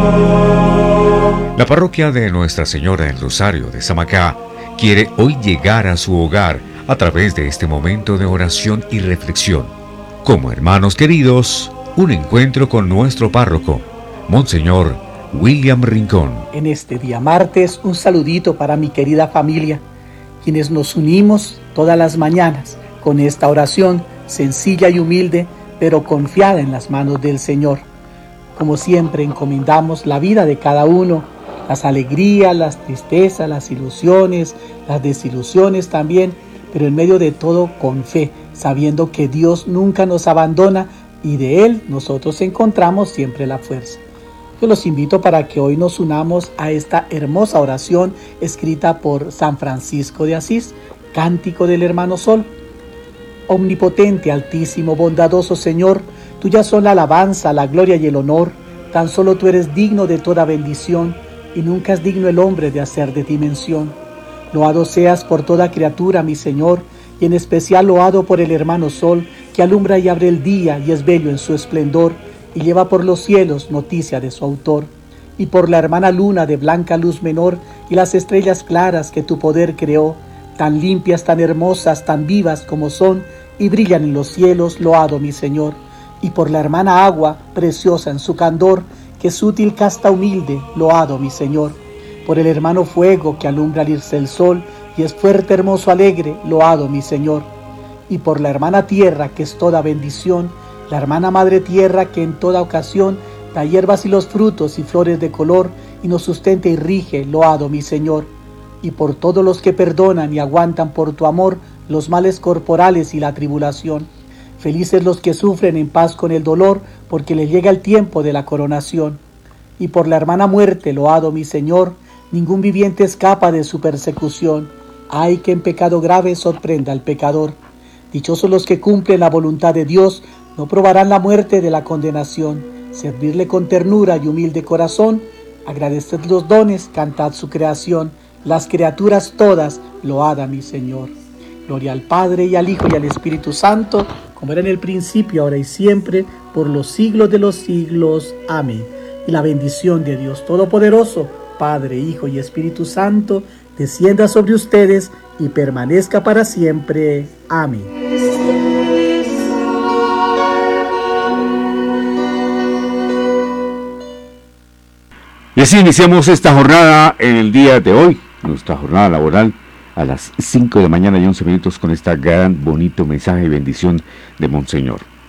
La parroquia de Nuestra Señora del Rosario de Samacá quiere hoy llegar a su hogar a través de este momento de oración y reflexión. Como hermanos queridos, un encuentro con nuestro párroco, Monseñor William Rincón. En este día martes, un saludito para mi querida familia, quienes nos unimos todas las mañanas con esta oración sencilla y humilde, pero confiada en las manos del Señor. Como siempre, encomendamos la vida de cada uno, las alegrías, las tristezas, las ilusiones, las desilusiones también, pero en medio de todo con fe, sabiendo que Dios nunca nos abandona y de Él nosotros encontramos siempre la fuerza. Yo los invito para que hoy nos unamos a esta hermosa oración escrita por San Francisco de Asís, Cántico del Hermano Sol. Omnipotente, altísimo, bondadoso Señor, tuya son la alabanza, la gloria y el honor. Tan solo tú eres digno de toda bendición, y nunca es digno el hombre de hacer de ti mención. Loado seas por toda criatura, mi Señor, y en especial loado por el hermano Sol, que alumbra y abre el día y es bello en su esplendor, y lleva por los cielos noticia de su autor. Y por la hermana luna de blanca luz menor, y las estrellas claras que tu poder creó, tan limpias, tan hermosas, tan vivas como son, y brillan en los cielos, loado mi Señor. Y por la hermana agua, preciosa en su candor, que es útil, casta, humilde, loado mi Señor. Por el hermano fuego, que alumbra al irse el sol, y es fuerte, hermoso, alegre, loado mi Señor. Y por la hermana tierra, que es toda bendición, la hermana madre tierra, que en toda ocasión da hierbas y los frutos y flores de color, y nos sustenta y rige, loado mi Señor. Y por todos los que perdonan y aguantan por tu amor los males corporales y la tribulación. Felices los que sufren en paz con el dolor, porque les llega el tiempo de la coronación. Y por la hermana muerte, loado mi Señor, ningún viviente escapa de su persecución. Ay, que en pecado grave sorprenda al pecador. Dichosos los que cumplen la voluntad de Dios, no probarán la muerte de la condenación. Servirle con ternura y humilde corazón, agradeced los dones, cantad su creación. Las criaturas todas, load a mi Señor. Gloria al Padre, y al Hijo, y al Espíritu Santo, como era en el principio, ahora y siempre, por los siglos de los siglos. Amén. Y la bendición de Dios Todopoderoso, Padre, Hijo y Espíritu Santo, descienda sobre ustedes y permanezca para siempre. Amén. Y así iniciamos esta jornada en el día de hoy, nuestra jornada laboral, a las 5 de la mañana y 11 minutos, con este gran, bonito mensaje y bendición de Monseñor.